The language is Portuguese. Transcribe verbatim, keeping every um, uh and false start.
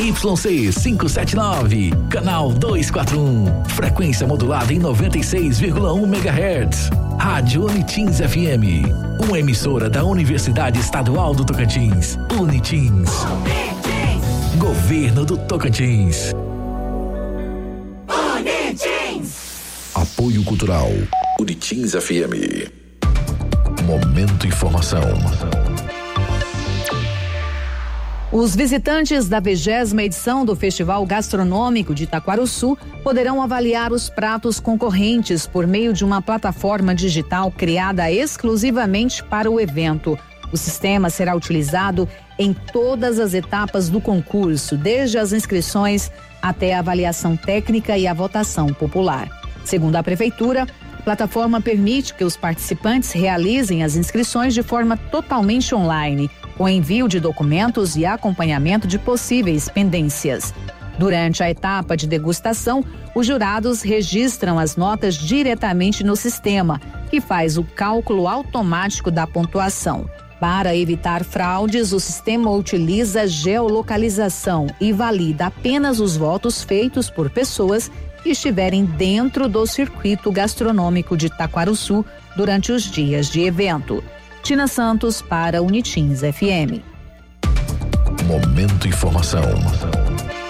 Y C quinhentos e setenta e nove, canal duzentos e quarenta e um, frequência modulada em noventa e seis vírgula um megahertz. Rádio Unitins F M, uma emissora da Universidade Estadual do Tocantins. Unitins. Unitins. Governo do Tocantins. Unitins. Apoio Cultural. Unitins F M. Momento Informação. Os visitantes da vigésima edição do Festival Gastronômico de Taquaruçu poderão avaliar os pratos concorrentes por meio de uma plataforma digital criada exclusivamente para o evento. O sistema será utilizado em todas as etapas do concurso, desde as inscrições até a avaliação técnica e a votação popular. Segundo a Prefeitura, a plataforma permite que os participantes realizem as inscrições de forma totalmente online, com envio de documentos e acompanhamento de possíveis pendências. Durante a etapa de degustação, os jurados registram as notas diretamente no sistema, que faz o cálculo automático da pontuação. Para evitar fraudes, o sistema utiliza geolocalização e valida apenas os votos feitos por pessoas que estiverem dentro do circuito gastronômico de Taquaruçu durante os dias de evento. Tina Santos para Unitins F M. Momento Informação.